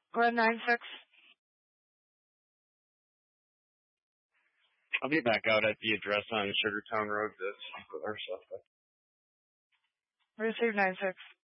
Go ahead, 9-6. I'll be back out at the address on Sugartown Road to speak with our suspect. Receive 9-6.